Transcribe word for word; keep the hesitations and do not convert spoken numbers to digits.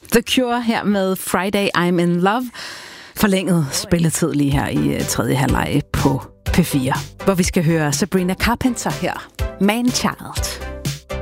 The Cure her med Friday I'm in Love. Forlænget spilletid lige her i tredje halvleg på P fire, hvor vi skal høre Sabrina Carpenter her, Man Child.